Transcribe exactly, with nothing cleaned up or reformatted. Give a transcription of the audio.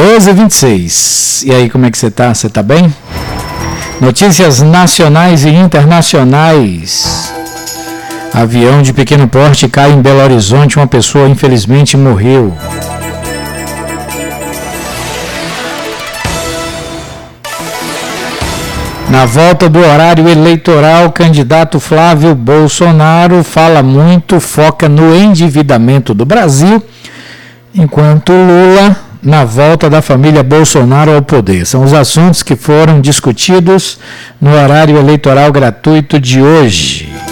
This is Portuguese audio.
doze e vinte e seis. E aí, como é que você tá? Você tá bem? Notícias nacionais e internacionais. Avião de pequeno porte cai em Belo Horizonte. Uma pessoa, infelizmente, morreu. Na volta do horário eleitoral, candidato Flávio Bolsonaro fala muito, foca no endividamento do Brasil, enquanto Lula na volta da família Bolsonaro ao poder. São os assuntos que foram discutidos no horário eleitoral gratuito de hoje.